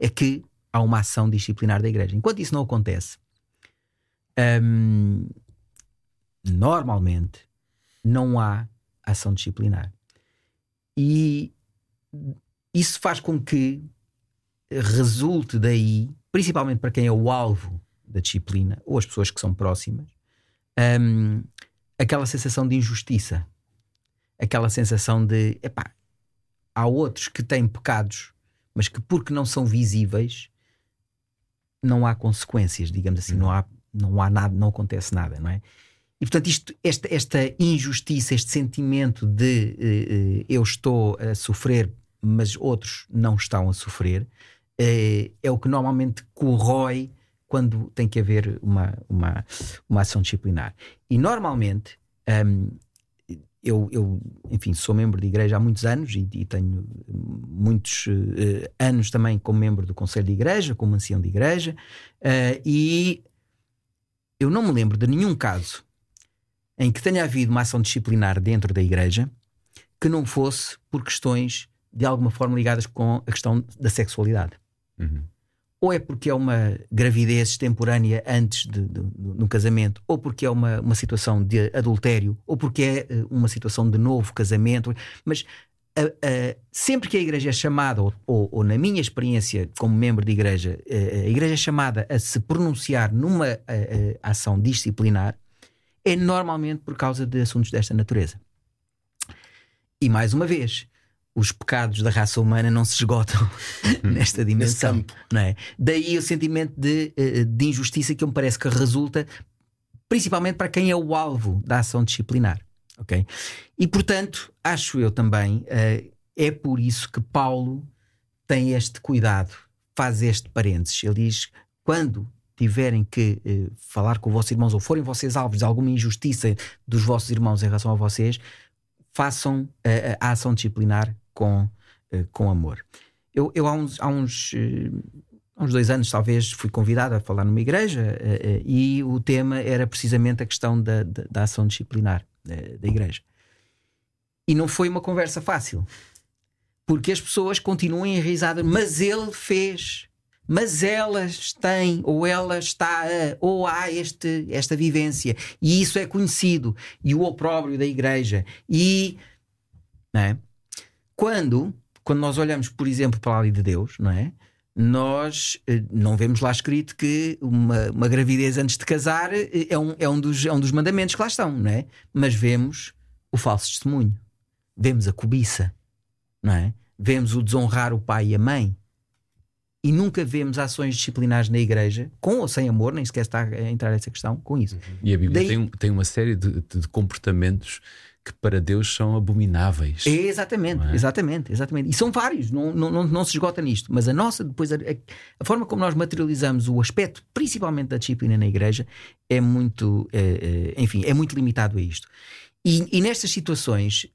é que há uma ação disciplinar da igreja. Enquanto isso não acontece, normalmente não há ação disciplinar. E isso faz com que resulte daí, principalmente para quem é o alvo da disciplina, ou as pessoas que são próximas, aquela sensação de injustiça, aquela sensação de há outros que têm pecados, mas que porque não são visíveis não há consequências, digamos assim, não há nada, não acontece nada, não é? E portanto esta injustiça, este sentimento de eu estou a sofrer mas outros não estão a sofrer, é o que normalmente corrói quando tem que haver uma ação disciplinar. E normalmente eu enfim, sou membro de igreja há muitos anos e tenho muitos anos também como membro do Conselho de Igreja, como ancião de igreja, e eu não me lembro de nenhum caso em que tenha havido uma ação disciplinar dentro da igreja que não fosse por questões de alguma forma ligadas com a questão da sexualidade. Ou é porque é uma gravidez extemporânea antes do casamento, ou porque é uma situação de adultério, ou porque é uma situação de novo casamento. Mas sempre que a igreja é chamada, ou na minha experiência como membro de igreja, a igreja é chamada a se pronunciar numa ação disciplinar, é normalmente por causa de assuntos desta natureza. E mais uma vez, os pecados da raça humana não se esgotam nesta dimensão, não é? Daí o sentimento de injustiça que me parece que resulta principalmente para quem é o alvo da ação disciplinar, ok? E portanto, acho eu também, é por isso que Paulo tem este cuidado, faz este parênteses. Ele diz, quando tiverem que falar com os vossos irmãos ou forem vocês alvos de alguma injustiça dos vossos irmãos em relação a vocês, façam a ação disciplinar com amor. Eu há uns 2 anos talvez fui convidado a falar numa igreja e o tema era precisamente a questão da ação disciplinar da igreja. E não foi uma conversa fácil, porque as pessoas continuam enraizadas, mas ele fez, mas elas têm, ou ela está ou há esta vivência, e isso é conhecido, e o opróbrio da igreja. E não é? Quando nós olhamos, por exemplo, para a lei de Deus, não é? Nós não vemos lá escrito que uma gravidez antes de casar é um dos mandamentos que lá estão, não é? Mas vemos o falso testemunho, vemos a cobiça, não é? Vemos o desonrar o pai e a mãe, e nunca vemos ações disciplinares na igreja, com ou sem amor, nem sequer está a entrar nessa questão, com isso. E a Bíblia tem uma série de comportamentos que para Deus são abomináveis. Exatamente. E são vários, não se esgota nisto. Mas a nossa, depois, a forma como nós materializamos o aspecto, principalmente da disciplina na igreja, é muito, enfim, é muito limitado a isto. E nestas situações,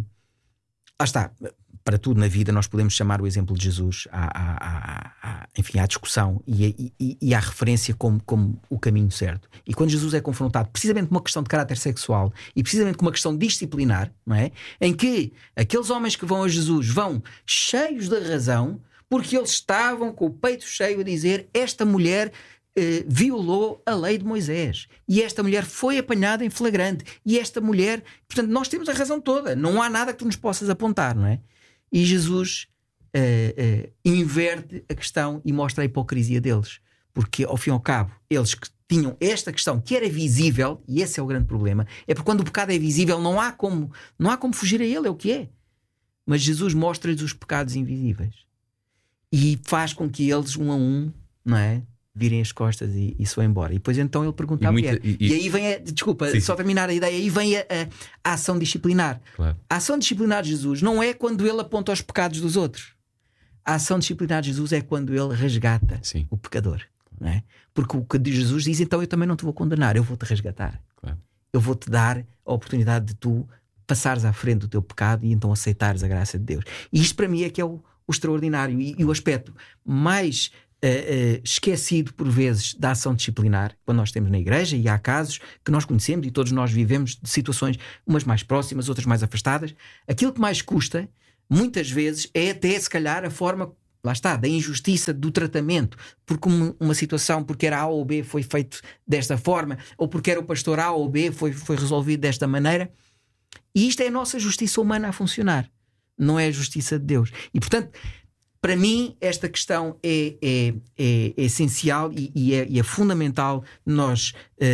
lá está, para tudo na vida nós podemos chamar o exemplo de Jesus enfim, à discussão e à referência como o caminho certo. E quando Jesus é confrontado precisamente com uma questão de caráter sexual e precisamente com uma questão disciplinar, não é? Em que aqueles homens que vão a Jesus vão cheios de razão, porque eles estavam com o peito cheio a dizer: esta mulher violou a lei de Moisés, e esta mulher foi apanhada em flagrante, e esta mulher, portanto nós temos a razão toda, não há nada que tu nos possas apontar, não é? E Jesus inverte a questão e mostra a hipocrisia deles, porque ao fim e ao cabo eles que tinham esta questão que era visível, e esse é o grande problema, é porque quando o pecado é visível não há como fugir a ele, é o que é. Mas Jesus mostra-lhes os pecados invisíveis e faz com que eles, um a um, não é, virem as costas e se vão embora. E depois então ele pergunta à mulher. E aí vem só terminar a ideia, aí vem a ação disciplinar. Claro. A ação disciplinar de Jesus não é quando ele aponta os pecados dos outros. A ação disciplinar de Jesus é quando ele resgata o pecador, não é? Porque o que Jesus diz, então eu também não te vou condenar, eu vou-te resgatar. Claro. Eu vou-te dar a oportunidade de tu passares à frente do teu pecado e então aceitares a graça de Deus. E isto para mim é que é o extraordinário e o aspecto mais esquecido por vezes da ação disciplinar quando nós temos na igreja, e há casos que nós conhecemos e todos nós vivemos de situações umas mais próximas, outras mais afastadas. Aquilo que mais custa muitas vezes é até se calhar a forma lá está, da injustiça do tratamento, porque uma situação, porque era A ou B foi feito desta forma, ou porque era o pastor A ou B foi resolvido desta maneira. E isto é a nossa justiça humana a funcionar, não é a justiça de Deus. E portanto, para mim, esta questão é essencial e é fundamental nós,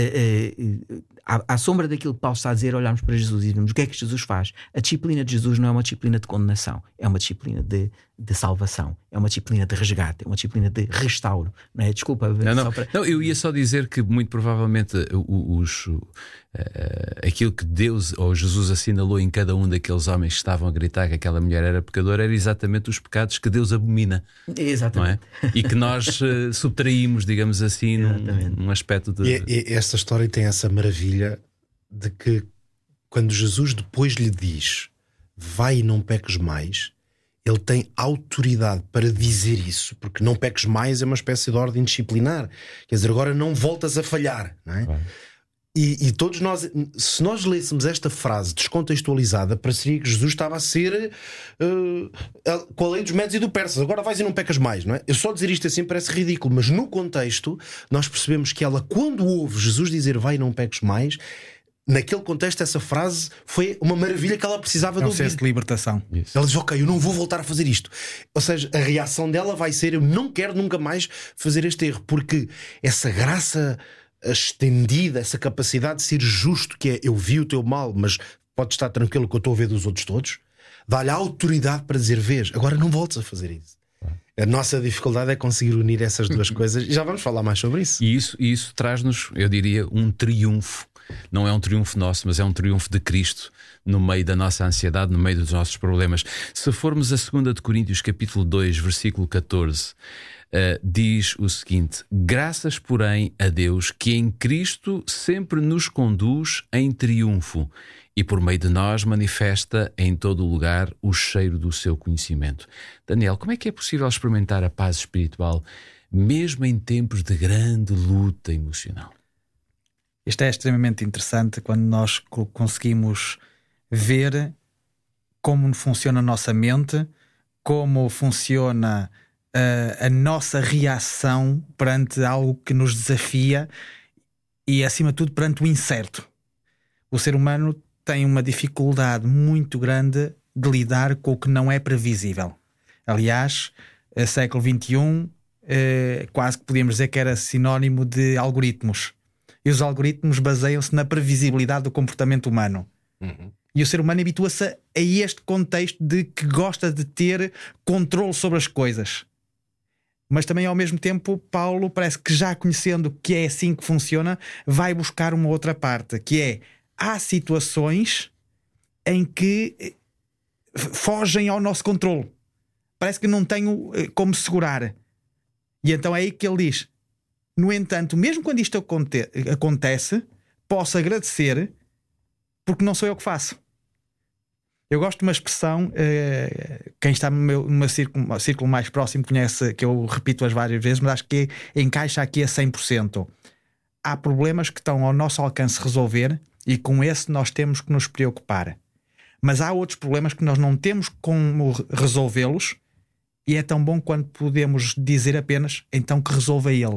à sombra daquilo que Paulo está a dizer, olharmos para Jesus e vemos o que é que Jesus faz. A disciplina de Jesus não é uma disciplina de condenação, é uma disciplina de salvação, é uma disciplina de resgate, é uma disciplina de restauro. Não é? Desculpa. Não, eu ia só dizer que muito provavelmente aquilo que Deus ou Jesus assinalou em cada um daqueles homens que estavam a gritar que aquela mulher era pecadora era exatamente os pecados que Deus abomina. Exatamente. Não é? E que nós subtraímos, digamos assim, num aspecto de... E esta história tem essa maravilha de que quando Jesus depois lhe diz vai e não peques mais, ele tem autoridade para dizer isso, porque não peques mais é uma espécie de ordem disciplinar. Quer dizer, agora não voltas a falhar, não é? E todos nós, se nós lêssemos esta frase descontextualizada, pareceria que Jesus estava a ser com a lei dos Medos e do Persas, agora vais e não pecas mais, não é? Eu só dizer isto assim parece ridículo, mas no contexto nós percebemos que ela, quando ouve Jesus dizer vai e não peques mais, naquele contexto essa frase foi uma maravilha que ela precisava de ouvir. É um processo de libertação. Isso. Ela diz, ok, eu não vou voltar a fazer isto. Ou seja, a reação dela vai ser, eu não quero nunca mais fazer este erro, porque essa graça estendida, essa capacidade de ser justo, que é eu vi o teu mal, mas podes estar tranquilo que eu estou a ver dos outros todos, dá-lhe a autoridade para dizer, vês, agora não voltes a fazer isso. A nossa dificuldade é conseguir unir essas duas coisas e já vamos falar mais sobre isso. E isso traz-nos, eu diria, um triunfo. Não é um triunfo nosso, mas é um triunfo de Cristo no meio da nossa ansiedade, no meio dos nossos problemas. Se formos a 2 de Coríntios capítulo 2, versículo 14, diz o seguinte: graças, porém, a Deus que em Cristo sempre nos conduz em triunfo e por meio de nós manifesta em todo o lugar o cheiro do seu conhecimento. Daniel, como é que é possível experimentar a paz espiritual mesmo em tempos de grande luta emocional? Isto é extremamente interessante quando nós conseguimos ver como funciona a nossa mente, como funciona a nossa reação perante algo que nos desafia e, acima de tudo, perante o incerto. O ser humano tem uma dificuldade muito grande de lidar com o que não é previsível. Aliás, século XXI, quase que podíamos dizer que era sinónimo de algoritmos. E os algoritmos baseiam-se na previsibilidade do comportamento humano. E o ser humano habitua-se a este contexto de que gosta de ter controle sobre as coisas. Mas também, ao mesmo tempo, Paulo parece que, já conhecendo que é assim que funciona, vai buscar uma outra parte, que é: há situações em que fogem ao nosso controle. Parece que não tenho como segurar. E então é aí que ele diz: no entanto, mesmo quando isto acontece, posso agradecer, porque não sou eu que faço. Eu gosto de uma expressão, quem está no meu círculo mais próximo conhece, que eu repito-as várias vezes, mas acho que encaixa aqui a 100%. Há problemas que estão ao nosso alcance resolver e com esse nós temos que nos preocupar. Mas há outros problemas que nós não temos como resolvê-los e é tão bom quando podemos dizer apenas, então que resolva ele.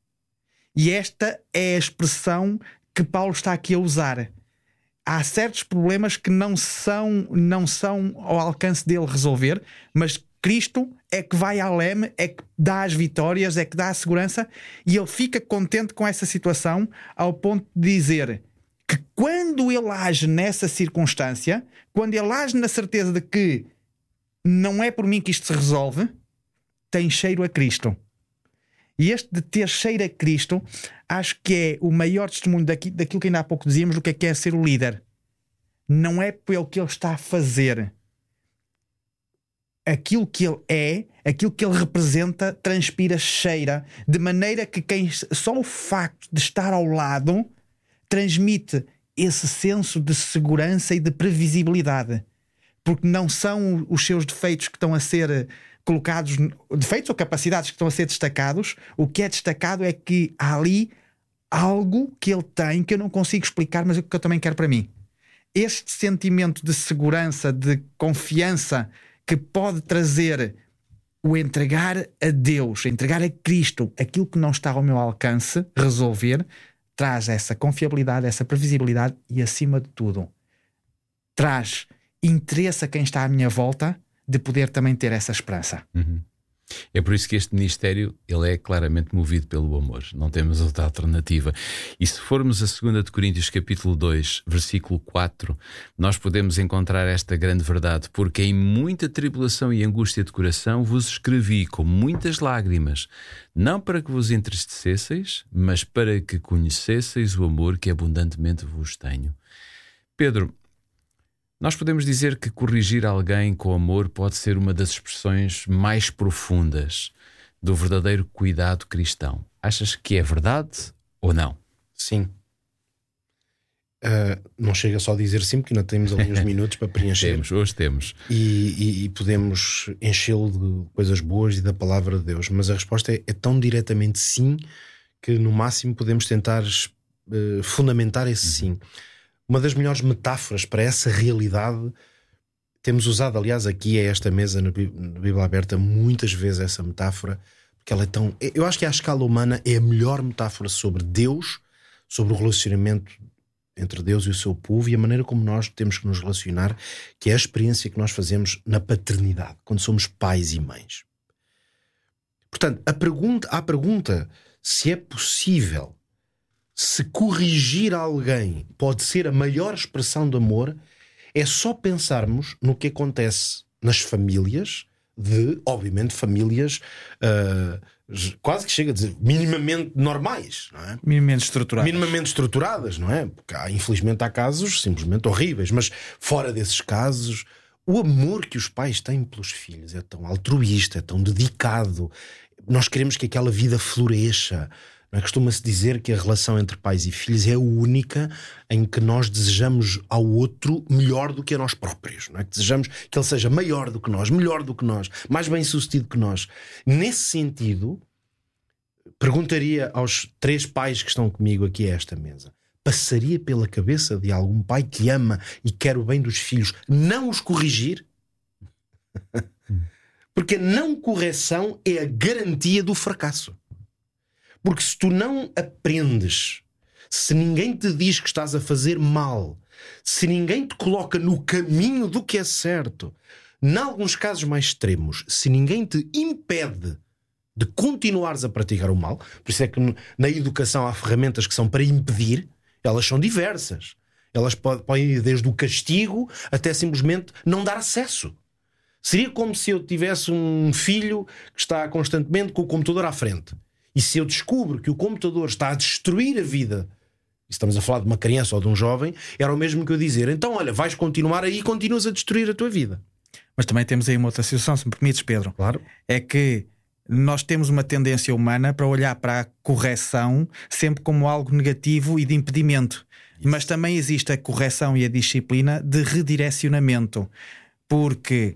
E esta é a expressão que Paulo está aqui a usar. Há certos problemas que não são ao alcance dele resolver, mas Cristo é que vai à leme, é que dá as vitórias, é que dá a segurança, e ele fica contente com essa situação ao ponto de dizer que quando ele age nessa circunstância, quando ele age na certeza de que não é por mim que isto se resolve, tem cheiro a Cristo. E este de ter cheiro a Cristo, acho que é o maior testemunho daquilo que ainda há pouco dizíamos, do que é ser o líder. Não é pelo que ele está a fazer. Aquilo que ele é, aquilo que ele representa, transpira, cheira, de maneira que só o facto de estar ao lado transmite esse senso de segurança e de previsibilidade. Porque não são os seus defeitos que estão a ser colocados, defeitos ou capacidades que estão a ser destacados. O que é destacado é que há ali algo que ele tem que eu não consigo explicar, mas que eu também quero para mim. Este sentimento de segurança, de confiança que pode trazer o entregar a Deus, entregar a Cristo aquilo que não está ao meu alcance resolver, traz essa confiabilidade, essa previsibilidade e, acima de tudo, traz interesse a quem está à minha volta de poder também ter essa esperança. É por isso que este ministério ele é claramente movido pelo amor. Não temos outra alternativa. E se formos a 2 de Coríntios capítulo 2, versículo 4, nós podemos encontrar esta grande verdade. Porque em muita tribulação e angústia de coração vos escrevi com muitas lágrimas, não para que vos entristecesseis, mas para que conhecesseis o amor que abundantemente vos tenho. Pedro, nós podemos dizer que corrigir alguém com amor pode ser uma das expressões mais profundas do verdadeiro cuidado cristão. Achas que é verdade ou não? Sim. Não chega só a dizer sim, porque ainda temos ali uns minutos para preencher. Hoje temos. E podemos enchê-lo de coisas boas e da palavra de Deus. Mas a resposta é tão diretamente sim que no máximo podemos tentar fundamentar esse sim. Uma das melhores metáforas para essa realidade, temos usado, aliás, aqui a esta mesa na Bíblia Aberta, muitas vezes essa metáfora, porque ela é tão... Eu acho que à escala humana é a melhor metáfora sobre Deus, sobre o relacionamento entre Deus e o seu povo e a maneira como nós temos que nos relacionar, que é a experiência que nós fazemos na paternidade, quando somos pais e mães. Portanto, a pergunta se é possível, se corrigir alguém pode ser a maior expressão de amor, é só pensarmos no que acontece nas famílias, obviamente, famílias quase que chega a dizer minimamente normais, não é? Minimamente estruturadas, não é? Porque infelizmente há casos simplesmente horríveis, mas fora desses casos, o amor que os pais têm pelos filhos é tão altruísta, é tão dedicado. Nós queremos que aquela vida floresça. Costuma-se dizer que a relação entre pais e filhos é a única em que nós desejamos ao outro melhor do que a nós próprios, não é? Que desejamos que ele seja maior do que nós, melhor do que nós, mais bem-sucedido que nós. Nesse sentido, perguntaria aos 3 pais que estão comigo aqui a esta mesa: passaria pela cabeça de algum pai que ama e quer o bem dos filhos não os corrigir? Porque a não correção é a garantia do fracasso. Porque se tu não aprendes, se ninguém te diz que estás a fazer mal, se ninguém te coloca no caminho do que é certo, em alguns casos mais extremos, se ninguém te impede de continuares a praticar o mal, por isso é que na educação há ferramentas que são para impedir, elas são diversas. Elas podem ir desde o castigo até simplesmente não dar acesso. Seria como se eu tivesse um filho que está constantemente com o computador à frente. E se eu descubro que o computador está a destruir a vida, e estamos a falar de uma criança ou de um jovem, era o mesmo que eu dizer: então olha, vais continuar aí e continuas a destruir a tua vida. Mas também temos aí uma outra situação, se me permites, Pedro. Claro. É que nós temos uma tendência humana para olhar para a correção sempre como algo negativo e de impedimento. Mas também existe a correção e a disciplina de redirecionamento. Porque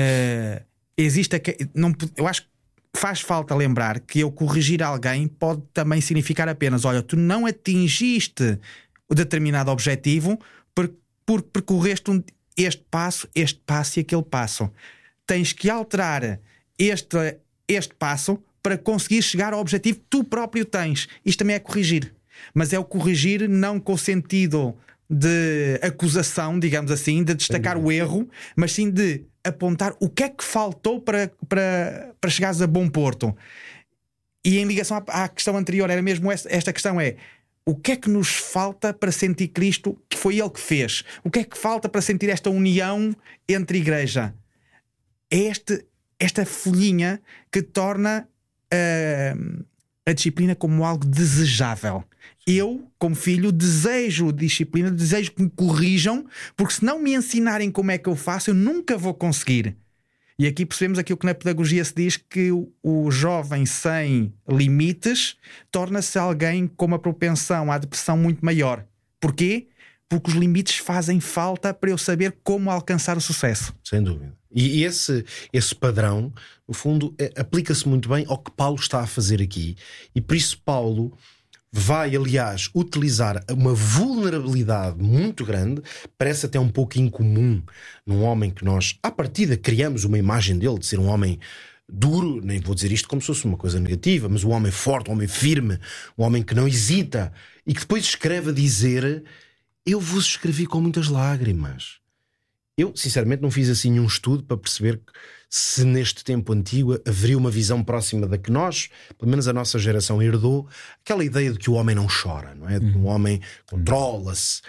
existe eu acho que faz falta lembrar que eu corrigir alguém pode também significar apenas: olha, tu não atingiste o determinado objetivo porque percorreste este passo e aquele passo. Tens que alterar este passo para conseguir chegar ao objetivo que tu próprio tens. Isto também é corrigir. Mas é o corrigir não com o sentido de acusação, digamos assim, de destacar o erro, mas sim de apontar o que é que faltou para chegares a bom porto. E em ligação à questão anterior, era mesmo esta questão: é o que é que nos falta para sentir Cristo, que foi Ele que fez? O que é que falta para sentir esta união entre igreja? É esta folhinha que torna a disciplina como algo desejável. Eu, como filho, desejo disciplina, desejo que me corrijam, porque se não me ensinarem como é que eu faço, eu nunca vou conseguir. E aqui percebemos aquilo que na pedagogia se diz, que o jovem sem limites torna-se alguém com uma propensão à depressão muito maior. Porquê? Porque os limites fazem falta para eu saber como alcançar o sucesso. Sem dúvida. E esse padrão, no fundo, aplica-se muito bem ao que Paulo está a fazer aqui. E por isso Paulo vai, aliás, utilizar uma vulnerabilidade muito grande. Parece até um pouco incomum num homem que nós, à partida, criamos uma imagem dele de ser um homem duro, nem vou dizer isto como se fosse uma coisa negativa, mas um homem forte, um homem firme, um homem que não hesita e que depois escreve a dizer: eu vos escrevi com muitas lágrimas. Eu, sinceramente, não fiz assim um estudo para perceber se neste tempo antigo haveria uma visão próxima da que nós, pelo menos a nossa geração, herdou, aquela ideia de que o homem não chora, não é? De que um homem controla-se.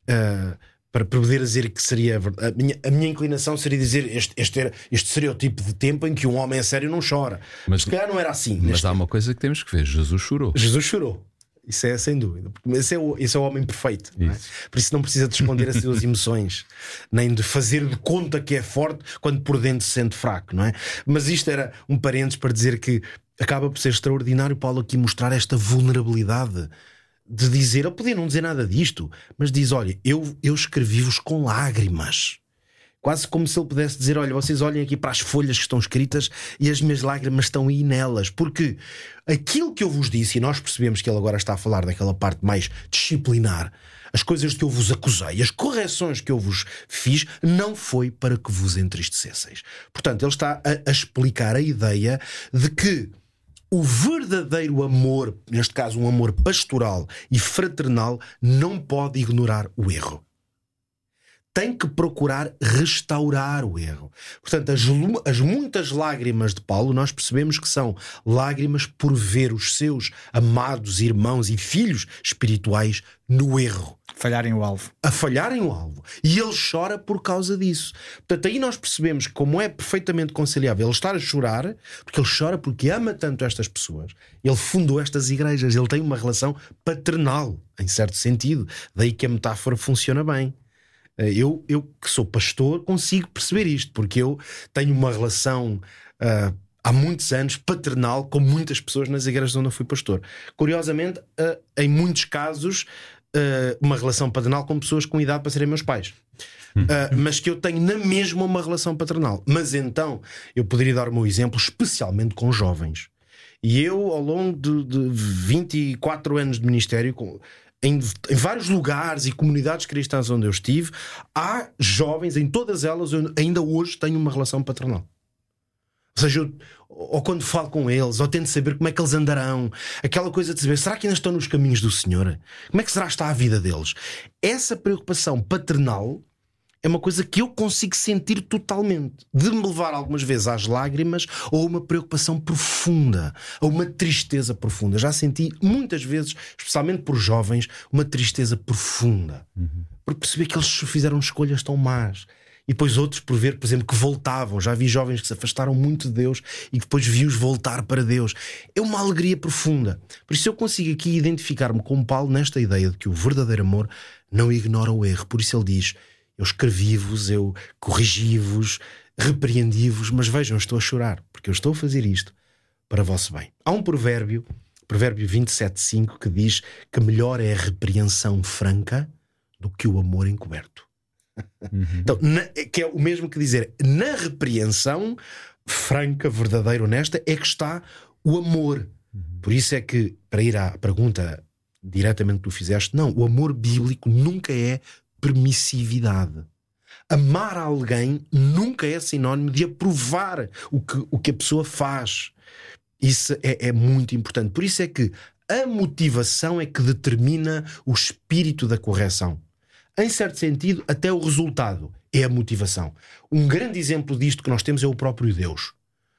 Para poder dizer que seria a minha inclinação seria dizer este seria o tipo de tempo em que um homem a sério não chora. Mas se calhar não era assim. Mas há uma coisa que temos que ver: Jesus chorou. Jesus chorou. Isso é sem dúvida. Esse é o homem perfeito. Não é? Por isso não precisa de esconder as suas emoções, nem de fazer de conta que é forte quando por dentro se sente fraco, não é? Mas isto era um parênteses para dizer que acaba por ser extraordinário Paulo aqui mostrar esta vulnerabilidade de dizer, ele podia não dizer nada disto, mas diz: olha, eu escrevi-vos com lágrimas. Quase como se ele pudesse dizer: olha, vocês olhem aqui para as folhas que estão escritas e as minhas lágrimas estão aí nelas. Porque aquilo que eu vos disse, e nós percebemos que ele agora está a falar daquela parte mais disciplinar, as coisas que eu vos acusei, as correções que eu vos fiz, não foi para que vos entristecesseis. Portanto, ele está a explicar a ideia de que o verdadeiro amor, neste caso um amor pastoral e fraternal, não pode ignorar o erro. Tem que procurar restaurar o erro. Portanto, as muitas lágrimas de Paulo, nós percebemos que são lágrimas por ver os seus amados irmãos e filhos espirituais no erro. Falharem o alvo. A falharem o alvo. E ele chora por causa disso. Portanto, aí nós percebemos que como é perfeitamente conciliável ele estar a chorar, porque ele chora porque ama tanto estas pessoas. Ele fundou estas igrejas. Ele tem uma relação paternal, em certo sentido. Daí que a metáfora funciona bem. Eu que sou pastor consigo perceber isto, porque eu tenho uma relação há muitos anos paternal com muitas pessoas nas igrejas onde eu fui pastor. Curiosamente, em muitos casos, uma relação paternal com pessoas com idade para serem meus pais. Mas que eu tenho na mesma uma relação paternal. Mas então eu poderia dar o meu exemplo especialmente com jovens. E eu, ao longo de 24 anos de ministério, em vários lugares e comunidades cristãs onde eu estive, há jovens, em todas elas eu ainda hoje tenho uma relação paternal. Ou seja, ou quando falo com eles, ou tento saber como é que eles andarão, aquela coisa de saber, será que ainda estão nos caminhos do Senhor? Como é que será que está a vida deles? Essa preocupação paternal é uma coisa que eu consigo sentir totalmente, de me levar algumas vezes às lágrimas, ou uma preocupação profunda, ou uma tristeza profunda. Já senti muitas vezes, especialmente por jovens, uma tristeza profunda, por perceber que eles fizeram escolhas tão más. E depois outros por ver, por exemplo, que voltavam. Já vi jovens que se afastaram muito de Deus e depois vi-os voltar para Deus. É uma alegria profunda. Por isso eu consigo aqui identificar-me com Paulo nesta ideia de que o verdadeiro amor não ignora o erro. Por isso ele diz: eu escrevi-vos, eu corrigi-vos, repreendi-vos, mas vejam, eu estou a chorar, porque eu estou a fazer isto para vosso bem. Há um provérbio 27:5, que diz que melhor é a repreensão franca do que o amor encoberto. Então, que é o mesmo que dizer, na repreensão franca, verdadeira, honesta, é que está o amor. Por isso é que, para ir à pergunta diretamente que tu fizeste, não, o amor bíblico nunca é permissividade. Amar alguém nunca é sinónimo de aprovar o que a pessoa faz. Isso é muito importante. Por isso é que a motivação é que determina o espírito da correção. Em certo sentido, até o resultado é a motivação. Um grande exemplo disto que nós temos é o próprio Deus.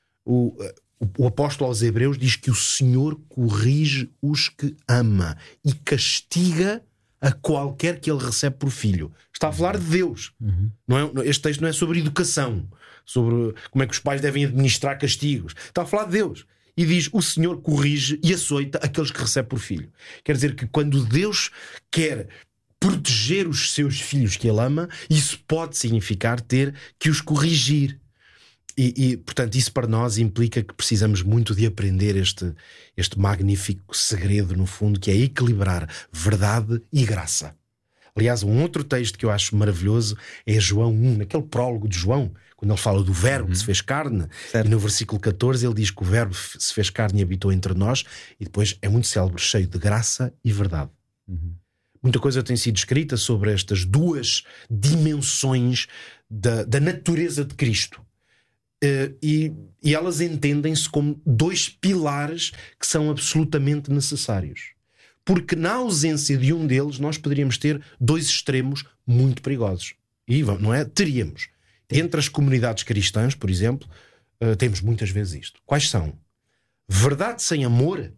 O apóstolo aos Hebreus diz que o Senhor corrige os que ama e castiga a qualquer que ele recebe por filho. Está a falar de Deus. Não é, este texto não é sobre educação, sobre como é que os pais devem administrar castigos. Está a falar de Deus. E diz: o Senhor corrige e açoita aqueles que recebe por filho. Quer dizer que quando Deus quer proteger os seus filhos que ele ama, isso pode significar ter que os corrigir. E portanto, isso para nós implica que precisamos muito de aprender este magnífico segredo, no fundo, que é equilibrar verdade e graça. Aliás, um outro texto que eu acho maravilhoso é João 1, naquele prólogo de João, quando ele fala do Verbo que se fez carne, certo. E no versículo 14 ele diz que o Verbo se fez carne e habitou entre nós, e depois é muito célebre, cheio de graça e verdade. Muita coisa tem sido escrita sobre estas duas dimensões da natureza de Cristo. e elas entendem-se como dois pilares que são absolutamente necessários. Porque na ausência de um deles nós poderíamos ter dois extremos muito perigosos. E não é? Teríamos. Entre as comunidades cristãs, por exemplo, temos muitas vezes isto. Quais são? Verdade sem amor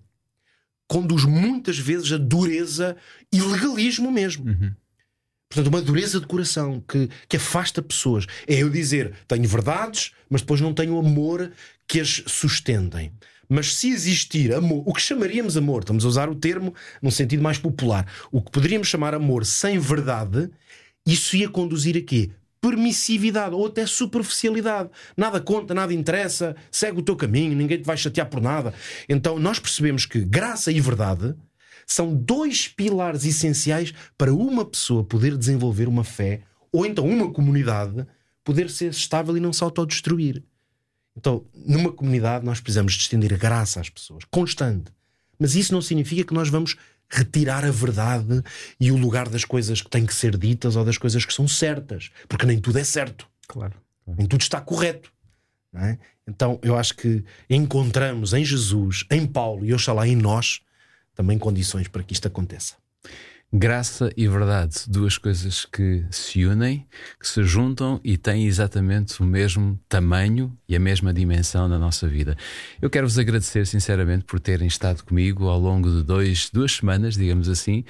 conduz muitas vezes a dureza e legalismo mesmo. Portanto, uma dureza de coração que afasta pessoas. É eu dizer, tenho verdades, mas depois não tenho amor que as sustentem. Mas se existir amor, o que chamaríamos amor, estamos a usar o termo num sentido mais popular, o que poderíamos chamar amor sem verdade, isso ia conduzir a quê? Permissividade ou até superficialidade. Nada conta, nada interessa, segue o teu caminho, ninguém te vai chatear por nada. Então nós percebemos que graça e verdade são dois pilares essenciais para uma pessoa poder desenvolver uma fé, ou então uma comunidade poder ser estável e não se autodestruir. Então, numa comunidade nós precisamos de estender a graça às pessoas, constante. Mas isso não significa que nós vamos retirar a verdade e o lugar das coisas que têm que ser ditas ou das coisas que são certas, porque nem tudo é certo. Claro. Nem tudo está correto. Não é? Então, eu acho que encontramos em Jesus, em Paulo e oxalá em nós também condições para que isto aconteça. Graça e verdade, duas coisas que se unem, que se juntam e têm exatamente o mesmo tamanho e a mesma dimensão na nossa vida. Eu quero-vos agradecer sinceramente por terem estado comigo ao longo de duas semanas, digamos assim,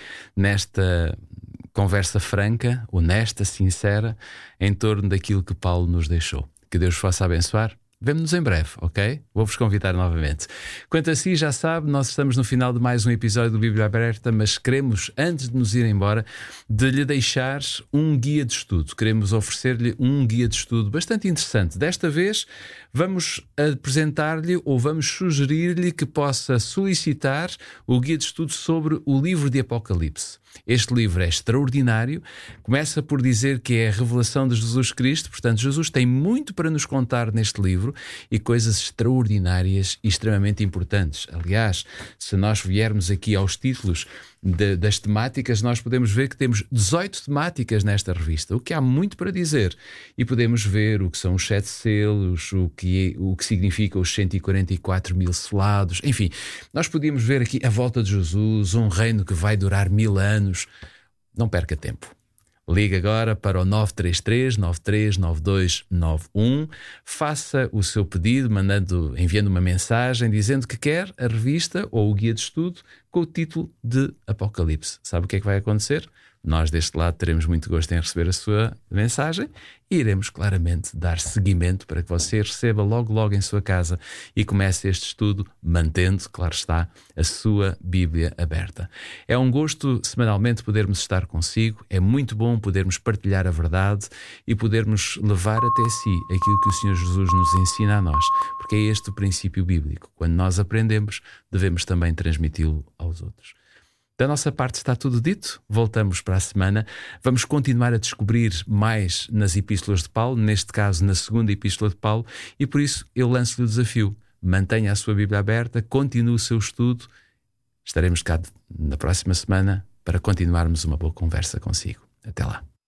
nesta conversa franca, honesta, sincera, em torno daquilo que Paulo nos deixou. Que Deus vos faça abençoar. Vemo-nos em breve, ok? Vou-vos convidar novamente. Quanto a si, já sabe, nós estamos no final de mais um episódio do Bíblia Aberta, mas queremos, antes de nos ir embora, de lhe deixar um guia de estudo. Queremos oferecer-lhe um guia de estudo bastante interessante. Desta vez, vamos apresentar-lhe ou vamos sugerir-lhe que possa solicitar o guia de estudo sobre o livro de Apocalipse. Este livro é extraordinário, começa por dizer que é a revelação de Jesus Cristo, portanto Jesus tem muito para nos contar neste livro e coisas extraordinárias e extremamente importantes. Aliás, se nós viermos aqui aos títulos das temáticas, nós podemos ver que temos 18 temáticas nesta revista, o que há muito para dizer. E podemos ver o que são os 7 selos, o que significa os 144 mil selados, enfim, nós podíamos ver aqui a volta de Jesus, um reino que vai durar 1000 anos. Não perca tempo. Ligue agora para o 933-939291, faça o seu pedido, enviando uma mensagem dizendo que quer a revista ou o guia de estudo com o título de Apocalipse. Sabe o que é que vai acontecer? Nós deste lado teremos muito gosto em receber a sua mensagem e iremos claramente dar seguimento para que você receba logo em sua casa e comece este estudo mantendo, claro está, a sua Bíblia aberta. É um gosto semanalmente podermos estar consigo, é muito bom podermos partilhar a verdade e podermos levar até si aquilo que o Senhor Jesus nos ensina a nós, porque é este o princípio bíblico. Quando nós aprendemos, devemos também transmiti-lo aos outros. Da nossa parte está tudo dito, voltamos para a semana. Vamos continuar a descobrir mais nas epístolas de Paulo, neste caso na segunda epístola de Paulo, e por isso eu lanço-lhe o desafio. Mantenha a sua Bíblia aberta, continue o seu estudo. Estaremos cá na próxima semana para continuarmos uma boa conversa consigo. Até lá.